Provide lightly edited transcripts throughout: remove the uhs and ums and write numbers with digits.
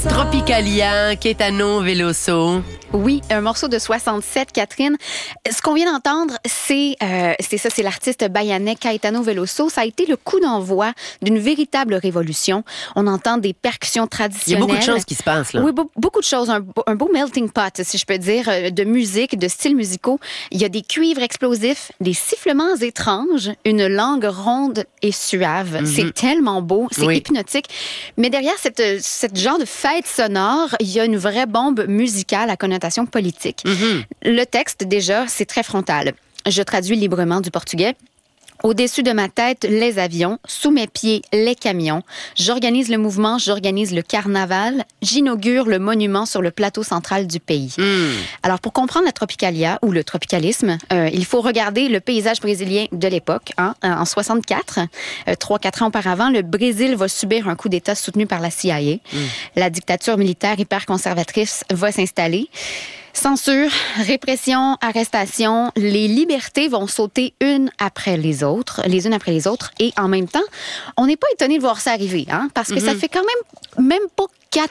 Tropicalia, Caetano Veloso. Oui, un morceau de 67, Catherine. Ce qu'on vient d'entendre, c'est l'artiste baïanais Caetano Veloso. Ça a été le coup d'envoi d'une véritable révolution. On entend des percussions traditionnelles. Il y a beaucoup de choses qui se passent, là. Oui, beaucoup de choses. Un beau melting pot, si je peux dire, de musique, de styles musicaux. Il y a des cuivres explosifs, des sifflements étranges, une langue ronde et suave. C'est tellement beau, c'est hypnotique. Mais derrière cette genre de fête sonore, il y a une vraie bombe musicale à connotation politique. Le texte, déjà, c'est très frontal. Je traduis librement du portugais. Au-dessus de ma tête, les avions. Sous mes pieds, les camions. J'organise le mouvement, j'organise le carnaval. J'inaugure le monument sur le plateau central du pays. Alors, pour comprendre la Tropicalia ou le tropicalisme, il faut regarder le paysage brésilien de l'époque. En 64, 3-4 ans auparavant, le Brésil va subir un coup d'État soutenu par la CIA. La dictature militaire hyper conservatrice va s'installer. Censure, répression, arrestation, les libertés vont sauter les unes après les autres, et en même temps, on n'est pas étonné de voir ça arriver, parce que ça fait quand même pas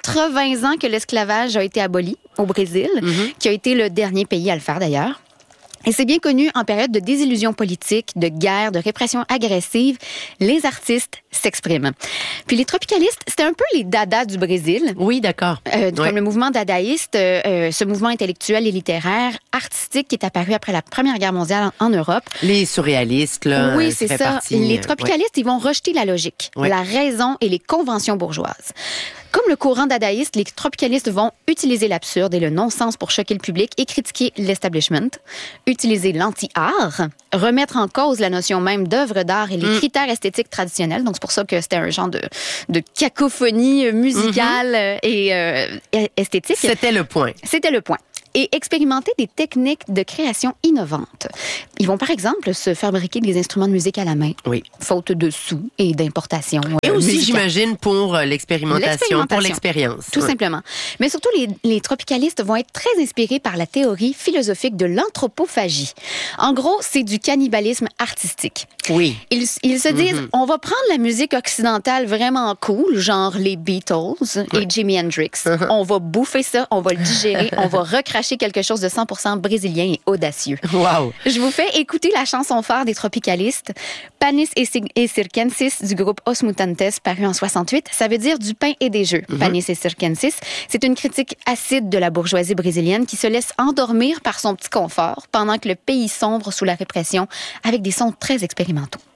80 ans que l'esclavage a été aboli au Brésil, qui a été le dernier pays à le faire d'ailleurs. Et c'est bien connu, en période de désillusion politique, de guerre, de répression agressive, les artistes s'expriment. Puis les tropicalistes, c'était un peu les dadas du Brésil. Oui, d'accord. Comme le mouvement dadaïste, ce mouvement intellectuel et littéraire, artistique qui est apparu après la Première Guerre mondiale en Europe. Les surréalistes, là. Oui, c'est ça. Partie, les tropicalistes, ils vont rejeter la logique, la raison et les conventions bourgeoises. Comme le courant dadaïste, les tropicalistes vont utiliser l'absurde et le non-sens pour choquer le public et critiquer l'establishment, utiliser l'anti-art, remettre en cause la notion même d'œuvre d'art et les critères esthétiques traditionnels. Donc, c'est pour ça que c'était un genre de cacophonie musicale et esthétique. C'était le point. C'était le point. Et expérimenter des techniques de création innovantes. Ils vont, par exemple, se fabriquer des instruments de musique à la main, faute de sous et d'importation. Et aussi, musicale. J'imagine, pour l'expérimentation, pour l'expérience. Tout simplement. Mais surtout, les tropicalistes vont être très inspirés par la théorie philosophique de l'anthropophagie. En gros, c'est du cannibalisme artistique. Oui. Ils se disent, on va prendre la musique occidentale vraiment cool, genre les Beatles et Jimi Hendrix. On va bouffer ça, on va le digérer, on va recracher quelque chose de 100% brésilien et audacieux. Wow. Je vous fais écouter la chanson phare des tropicalistes, Panis et Circenses du groupe Os Mutantes, paru en 68. Ça veut dire du pain et des jeux. Panis et Circenses. C'est une critique acide de la bourgeoisie brésilienne qui se laisse endormir par son petit confort pendant que le pays sombre sous la répression avec des sons très expérimentaux.